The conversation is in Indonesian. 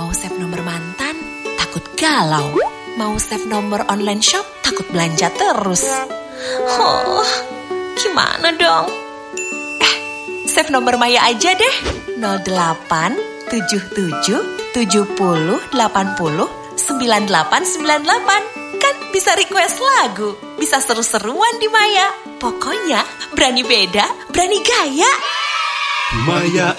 Mau save nomor mantan, takut galau. Mau save nomor online shop, takut belanja terus. Oh, gimana dong? Save nomor Maya aja deh. 08 77 70 80 9898. Kan bisa request lagu, bisa seru-seruan di Maya. Pokoknya berani beda, berani gaya. Maya